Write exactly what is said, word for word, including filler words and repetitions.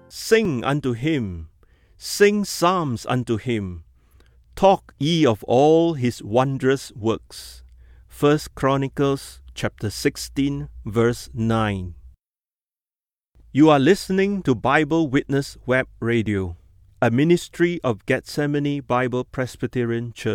Sing unto him, sing psalms unto him, talk ye of all his wondrous works. First Chronicles chapter sixteen, verse nine. You are listening to Bible Witness Web Radio, a ministry of Gethsemane Bible Presbyterian Church.